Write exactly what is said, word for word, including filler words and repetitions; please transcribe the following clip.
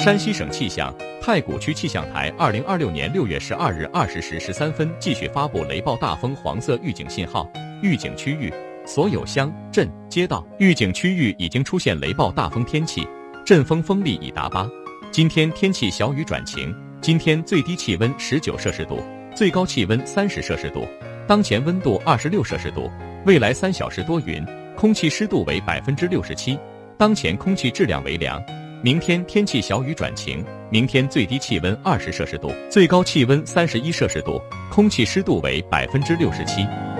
山西省气象太谷区气象台二零二六年六月十二日二十时十三分继续发布雷暴大风黄色预警信号，预警区域所有乡镇街道预警区域已经出现雷暴大风天气，阵风风力已达八。今天天气小雨转晴，今天最低气温十九摄氏度，最高气温三十摄氏度，当前温度二十六摄氏度，未来三小时多云，空气湿度为百分之六十七，当前空气质量为良。明天天气小雨转晴，明天最低气温二十摄氏度，最高气温三十一摄氏度，空气湿度为百分之六十七。